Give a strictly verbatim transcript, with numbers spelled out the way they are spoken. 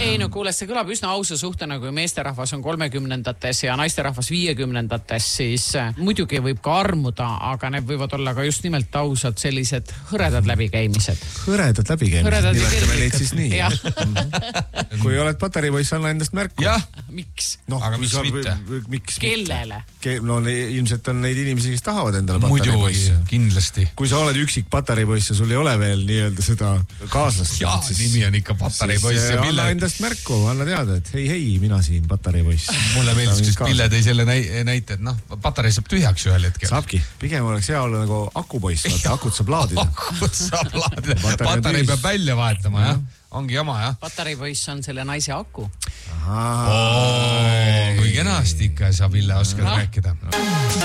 ei no kuule, see kõlab üsna ausa suhtena, kui meesterahvas on kolmekümnendates ja naisterahvas viiekümnendates, siis muidugi võib ka armuda, aga need võivad olla ka just nimelt ausad sellised hõredad läbikäimised. Hõredad läbikäimised, nimetame neid siis nii. Kui oled patareipoiss, anna endast märku. Jah. Miks? No, aga miks mitte? Miks Kellele? No ilmselt on neid inimesi, kes tahavad endale patareipoisse. Muidu kindlasti. Kui sa oled üksik patareipoiss ja sul ei ole veel nii-öelda seda kaaslast. Jaa, siis, nimi on ikka patareipoiss. Anna endast märku, anna teada, et hei, hei, mina siin patareipoiss. Mulle meeldis, kus Pille tõi selle näite, et noh, patarei saab tühjaks ühel hetkel. Saabki. Pigem oleks hea olla nagu akupoiss, vaata, akut saab laadida. Akut saab laadida. Patarei peab välja vahetama, jah. Ongi jama, jah. Patareipoiss on selle naise aku. Kui kenasti ikka sa, Pille, oskad rääkida.